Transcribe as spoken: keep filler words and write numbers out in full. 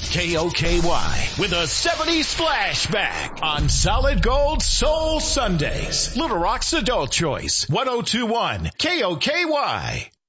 K O K Y with a seventies flashback on Solid Gold Soul Sundays. Little Rock's Adult Choice, one oh two one K O K Y.